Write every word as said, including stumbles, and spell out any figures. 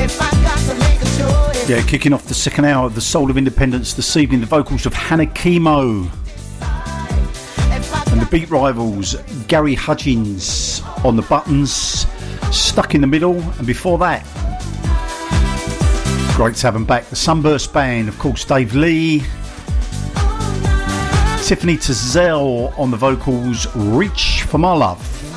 Yeah, kicking off the second hour of the Soul of Independence this evening, the vocals of Hannah Chemo and the Beat Rivals, Gary Hudgins on the buttons, Stuck in the Middle, and before that, great to have them back, the Sunburst Band, of course, Dave Lee, Tiffany Tazell on the vocals, Reach for My Love.